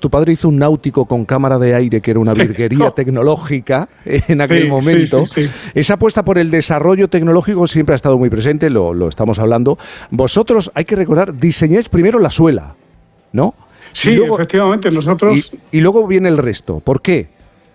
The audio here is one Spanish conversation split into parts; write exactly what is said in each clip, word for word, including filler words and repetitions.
tu padre hizo un náutico con cámara de aire, que era una virguería sí. tecnológica en aquel sí, momento. Sí, sí, sí. Esa apuesta por el desarrollo tecnológico siempre ha estado muy presente, lo, lo estamos hablando. Vosotros, hay que recordar, diseñáis primero la suela, ¿no? Sí, luego, efectivamente, nosotros... Y, y luego viene el resto. ¿Por qué?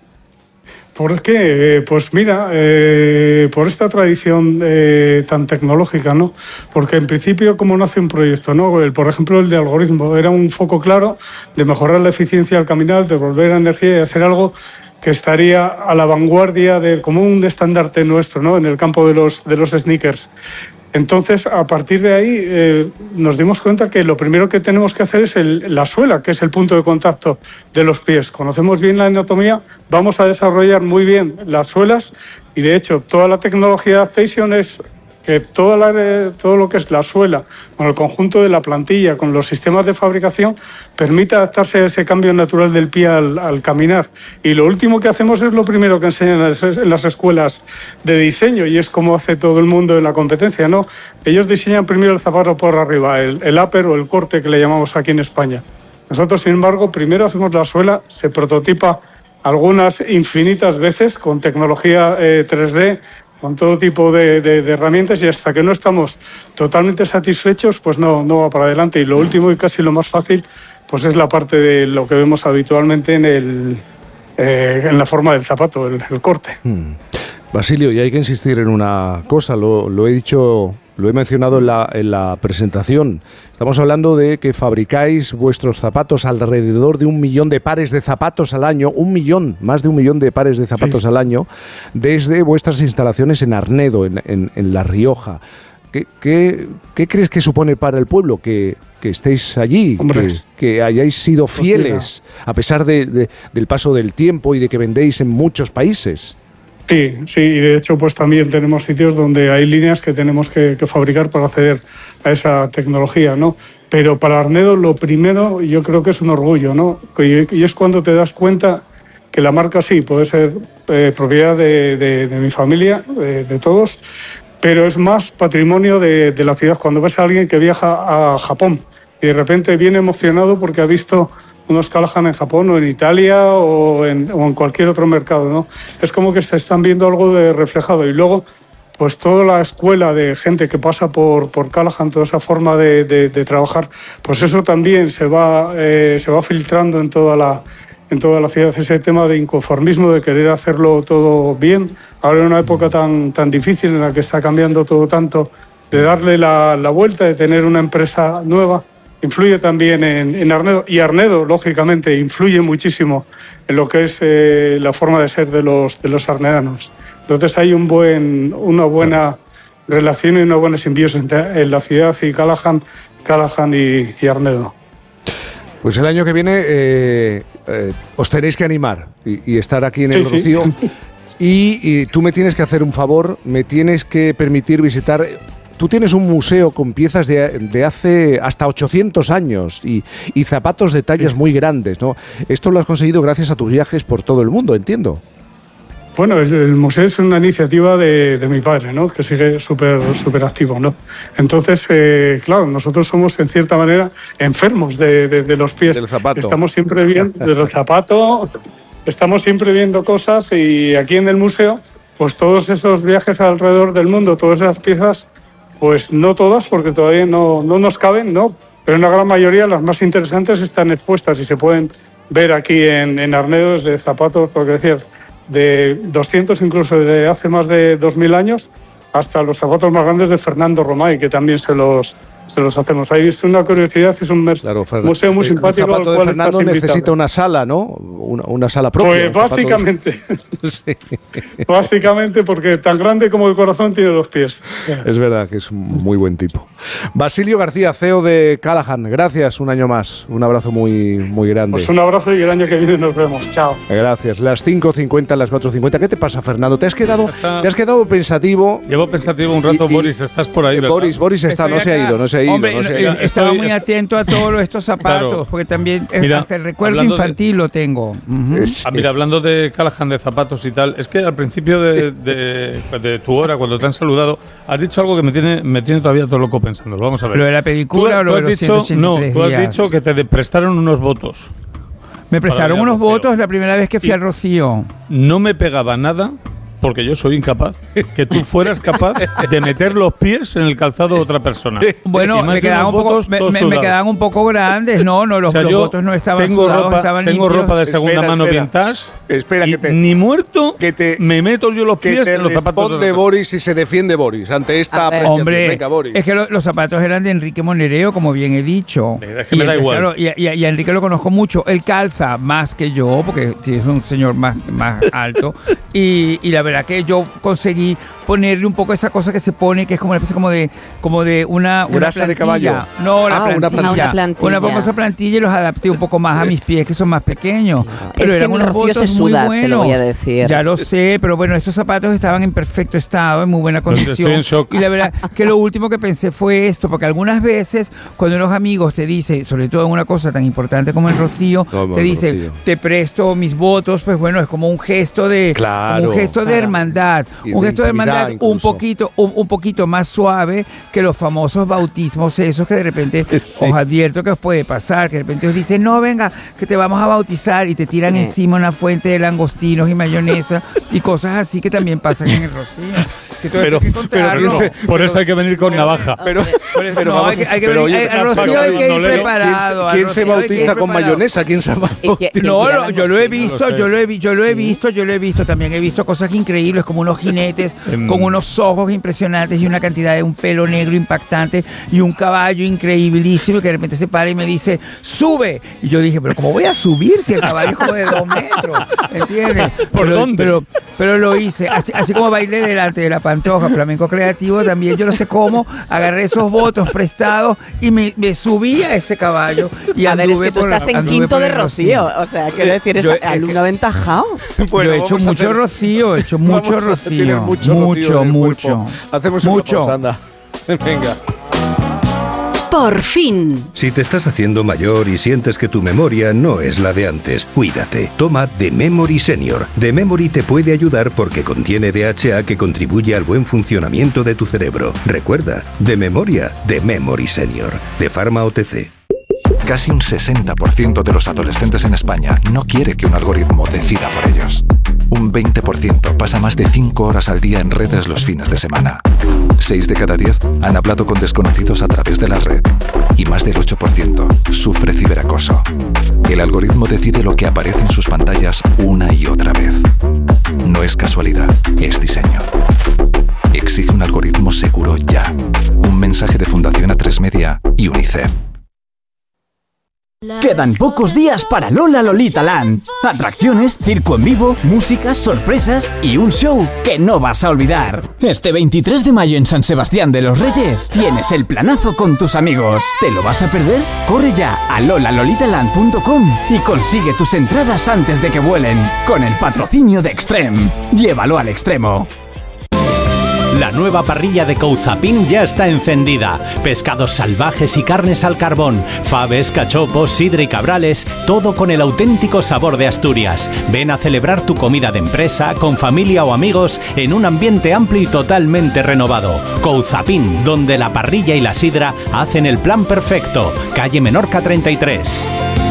Porque, eh, pues mira, eh, por esta tradición eh, tan tecnológica, ¿no? Porque en principio, ¿cómo nace un proyecto, no? El, por ejemplo, el de algoritmo era un foco claro de mejorar la eficiencia al caminar, de devolver energía y hacer algo que estaría a la vanguardia de, como un estandarte nuestro, ¿no? En el campo de los, de los sneakers. Entonces, a partir de ahí, eh, nos dimos cuenta que lo primero que tenemos que hacer es el, la suela, que es el punto de contacto de los pies. Conocemos bien la anatomía, vamos a desarrollar muy bien las suelas y, de hecho, toda la tecnología de Adaptation es que toda la, todo lo que es la suela, con el conjunto de la plantilla, con los sistemas de fabricación, permite adaptarse a ese cambio natural del pie al, al caminar. Y lo último que hacemos es lo primero que enseñan en las escuelas de diseño, y es como hace todo el mundo en la competencia, ¿no? Ellos diseñan primero el zapato por arriba, el, el upper o el corte que le llamamos aquí en España. Nosotros, sin embargo, primero hacemos la suela, se prototipa algunas infinitas veces con tecnología eh, tres D, con todo tipo de, de, de herramientas, y hasta que no estamos totalmente satisfechos, pues no, no va para adelante. Y lo último y casi lo más fácil, pues es la parte de lo que vemos habitualmente en, el, eh, en la forma del zapato, el, el corte. Hmm. Basilio, y hay que insistir en una cosa, lo, lo he dicho, lo he mencionado en la, en la presentación. Estamos hablando de que fabricáis vuestros zapatos, alrededor de un millón de pares de zapatos al año, un millón, más de un millón de pares de zapatos sí. al año, desde vuestras instalaciones en Arnedo, en, en, en La Rioja. ¿Qué, qué, ¿Qué crees que supone para el pueblo que, que estéis allí, que, que hayáis sido fieles, a pesar de, de, del paso del tiempo y de que vendéis en muchos países? Sí, sí, y de hecho pues también tenemos sitios donde hay líneas que tenemos que, que fabricar para acceder a esa tecnología, ¿no? Pero para Arnedo lo primero yo creo que es un orgullo, ¿no? Y, y es cuando te das cuenta que la marca sí puede ser eh, propiedad de, de, de mi familia, de, de todos, pero es más patrimonio de, de la ciudad. Cuando ves a alguien que viaja a Japón y de repente viene emocionado porque ha visto unos Callahan en Japón o en Italia o en, o en cualquier otro mercado, ¿no? Es como que se están viendo algo de reflejado. Y luego, pues toda la escuela de gente que pasa por, por Callahan, toda esa forma de, de, de trabajar, pues eso también se va, eh, se va filtrando en toda la, en toda la ciudad. Ese tema de inconformismo, de querer hacerlo todo bien, ahora en una época tan, tan difícil en la que está cambiando todo tanto, de darle la, la vuelta, de tener una empresa nueva, influye también en, en Arnedo, y Arnedo, lógicamente, influye muchísimo en lo que es eh, la forma de ser de los, de los arnedanos. Entonces hay un buen, una buena relación y una buena simbiosis entre en la ciudad y Callahan, Callahan y, y Arnedo. Pues el año que viene eh, eh, os tenéis que animar y, y estar aquí en el sí, Rocío. Sí. Y, y tú me tienes que hacer un favor, me tienes que permitir visitar... Tú tienes un museo con piezas de, de hace hasta ochocientos años y, y zapatos de tallas muy grandes, ¿no? Esto lo has conseguido gracias a tus viajes por todo el mundo, entiendo. Bueno, el museo es una iniciativa de, de mi padre, ¿no? Que sigue súper súper activo, ¿no? Entonces, eh, claro, nosotros somos en cierta manera enfermos de, de, de los pies. Del zapato. Estamos siempre viendo de los zapatos, estamos siempre viendo cosas, y aquí en el museo, pues todos esos viajes alrededor del mundo, todas esas piezas, pues no todas, porque todavía no, no nos caben, ¿no? Pero en la gran mayoría las más interesantes están expuestas y se pueden ver aquí en, en Arnedo, desde zapatos, porque decías, de doscientos, incluso de hace más de dos mil años, hasta los zapatos más grandes de Fernando Romay, que también se los, se los hacemos. Ahí es una curiosidad, es un claro, museo muy simpático. El zapato de Fernando necesita una sala, ¿no? Una, una sala propia. Pues básicamente. Sí. Básicamente porque tan grande como el corazón tiene los pies. Es verdad que es un muy buen tipo. Basilio García, C E O de Callahan, gracias un año más. Un abrazo muy, muy grande. Pues un abrazo y el año que viene nos vemos. Chao. Gracias. Las cinco cincuenta, las cuatro cincuenta. ¿Qué te pasa, Fernando? ¿Te has quedado, te has quedado pensativo? Llevo pensativo un rato. Y, y, Boris, estás por ahí, ¿verdad? Boris, Boris está, no se ha ido, no se ha ido. Hombre, no se ha ido. Estaba Estoy, muy atento a todos estos zapatos, claro, porque también mira, hasta el recuerdo infantil de, lo tengo. Uh-huh. Sí. Ah, mira, hablando de Callahan, de zapatos y tal, es que al principio de, de, de tu hora, cuando te han saludado, has dicho algo que me tiene, me tiene todavía todo loco pensando. Vamos a ver. ¿Lo de la pedicura o lo de los dicho, ciento ochenta y tres No, tú has días? dicho que te prestaron unos votos. Me prestaron unos votos la primera vez que fui y al Rocío. No me pegaba nada, porque yo soy incapaz, que tú fueras capaz de meter los pies en el calzado de otra persona. Bueno, me quedaban, un poco, me, me, me quedaban un poco grandes. No, no, los, o sea, los votos no estaban tengo sudados, ropa, estaban Tengo limpios. ropa de segunda espera, mano espera, vintage. Espera, y que te, ni muerto que te, me meto yo los que pies te en los zapatos. responde de Boris y se defiende Boris ante esta apreciación. Hombre, Venga, Boris. es que lo, los zapatos eran de Enrique Monereo, como bien he dicho. Es que me da y, igual. Claro, y, y, y a Enrique lo conozco mucho. Él calza más que yo, porque es un señor más, más alto. y, y la verdad que yo conseguí ponerle un poco esa cosa que se pone, que es como una especie como de, como de una, una grasa de caballo. No, la ah, plantilla. Una plantilla. Una plantilla. Una famosa plantilla y los adapté un poco más a mis pies, que son más pequeños. Pero es que eran en el unos Rocío se votos muy suda, buenos. te lo voy a decir. Ya lo sé, pero bueno, estos zapatos estaban en perfecto estado, en muy buena condición. Estoy en shock. Y la verdad que lo último que pensé fue esto, porque algunas veces cuando unos amigos te dicen, sobre todo en una cosa tan importante como el Rocío, Como te el dicen, Rocío. te presto mis votos, pues bueno, es como un gesto de, Claro, como un gesto claro. de hermandad, Y un de gesto de hermandad intimidad un incluso. poquito, un, un poquito más suave que los famosos bautismos esos que de repente Sí. os advierto que os puede pasar, que de repente os dicen, no, venga, que te vamos a bautizar y te tiran Sí. encima una fuente de langostinos y mayonesa y cosas así que también pasan en el Rocío. Que todo Pero, esto hay que pero contarlo. por, por eso hay que venir con navaja. Pero, pero No, vamos, hay que, hay que pero venir, oye, al Rocío pero hay que ir no leo. preparado. ¿quién al se Rocío hay que ir bautiza con preparado. mayonesa? ¿Quién se bautiza? Y que- No, que lo- yo lo he no lo visto, sé. yo lo he, vi- yo lo he visto, yo lo he visto, también he visto cosas increíbles como unos jinetes Em. con unos ojos impresionantes y una cantidad de un pelo negro impactante y un caballo increíbilísimo que de repente se para y me dice, ¡sube! Y yo dije, pero ¿cómo voy a subir si el caballo es como de dos metros? ¿Entiendes? ¿Por pero, dónde? Pero, pero lo hice, así, así como bailé delante de la Pantoja, flamenco creativo, también yo no sé cómo, agarré esos votos prestados y me, me subí a ese caballo y A ver, es anduve que tú por- estás en anduve quinto por de el Rocío. O sea, quiero decir, es Yo- es alumno que- aventajado. Bueno, yo he hecho vamos a mucho hacer- rocío, he hecho vamos mucho a tener rocío. mucho Mucho, rocío en el mucho. cuerpo. Hacemos una mucho. pausa, anda. Venga. Por fin. Si te estás haciendo mayor y sientes que tu memoria no es la de antes, cuídate. Toma The Memory Senior. The Memory te puede ayudar porque contiene D H A que contribuye al buen funcionamiento de tu cerebro. Recuerda, de memoria, The Memory Senior. De Pharma O T C. Casi un sesenta por ciento de los adolescentes en España no quiere que un algoritmo decida por ellos. Un veinte por ciento pasa más de cinco horas al día en redes los fines de semana. seis de cada diez han hablado con desconocidos a través de la red. Y más del ocho por ciento sufre ciberacoso. El algoritmo decide lo que aparece en sus pantallas una y otra vez. No es casualidad, es diseño. Exige un algoritmo seguro ya. Un mensaje de Fundación A tres Media y UNICEF. Quedan pocos días para Lola Lolita Land. Atracciones, circo en vivo, música, sorpresas y un show que no vas a olvidar. Este veintitrés de mayo en San Sebastián de los Reyes tienes el planazo con tus amigos. ¿Te lo vas a perder? Corre ya a lola lolita land punto com y consigue tus entradas antes de que vuelen. Con el patrocinio de Extreme. Llévalo al extremo. La nueva parrilla de Couzapin ya está encendida. Pescados salvajes y carnes al carbón, faves, cachopos, sidra y cabrales, todo con el auténtico sabor de Asturias. Ven a celebrar tu comida de empresa, con familia o amigos, en un ambiente amplio y totalmente renovado. Couzapin, donde la parrilla y la sidra hacen el plan perfecto. Calle Menorca treinta y tres.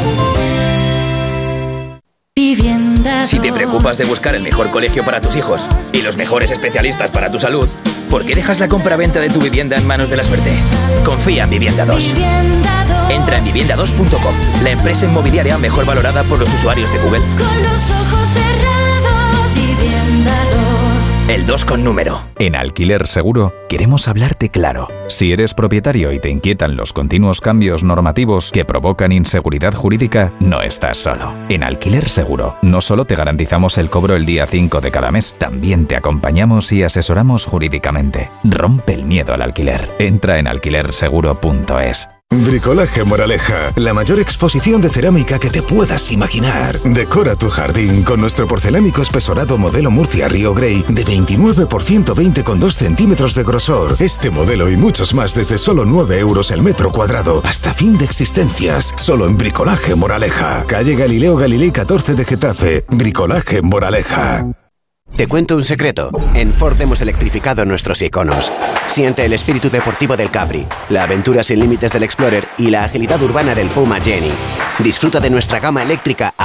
Si te preocupas de buscar el mejor colegio para tus hijos y los mejores especialistas para tu salud, ¿por qué dejas la compra-venta de tu vivienda en manos de la suerte? Confía en Vivienda dos. Entra en vivienda dos punto com, la empresa inmobiliaria mejor valorada por los usuarios de Google. Con los ojos cerrados, Vivienda dos. El dos con número. En Alquiler Seguro queremos hablarte claro. Si eres propietario y te inquietan los continuos cambios normativos que provocan inseguridad jurídica, no estás solo. En Alquiler Seguro no solo te garantizamos el cobro el día cinco de cada mes, también te acompañamos y asesoramos jurídicamente. Rompe el miedo al alquiler. Entra en alquiler seguro punto es. Bricolaje Moraleja, la mayor exposición de cerámica que te puedas imaginar. Decora tu jardín con nuestro porcelánico espesorado modelo Murcia Río Grey de veintinueve por ciento veinte con dos centímetros de grosor. Este modelo y muchos más desde solo nueve euros el metro cuadrado. Hasta fin de existencias. Solo en Bricolaje Moraleja. Calle Galileo Galilei catorce de Getafe. Bricolaje Moraleja. Te cuento un secreto. En Ford hemos electrificado nuestros iconos. Siente el espíritu deportivo del Capri, la aventura sin límites del Explorer y la agilidad urbana del Puma Jenny. Disfruta de nuestra gama eléctrica